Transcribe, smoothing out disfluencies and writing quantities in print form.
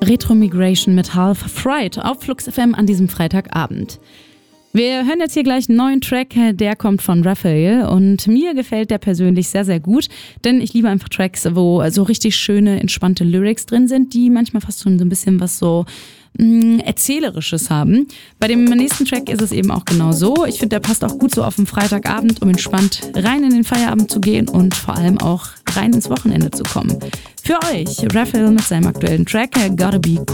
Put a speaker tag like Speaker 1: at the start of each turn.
Speaker 1: Retro Migration mit Half Fright auf Flux FM an diesem Freitagabend. Wir hören jetzt hier gleich einen neuen Track, der kommt von Raphael und mir gefällt der persönlich sehr, sehr gut, denn ich liebe einfach Tracks, wo so richtig schöne, entspannte Lyrics drin sind, die manchmal fast schon so ein bisschen was so Erzählerisches haben. Bei dem nächsten Track ist es eben auch genau so. Ich finde, der passt auch gut so auf den Freitagabend, um entspannt rein in den Feierabend zu gehen und vor allem auch rein ins Wochenende zu kommen. Für euch Raphael mit seinem aktuellen Track Gotta Be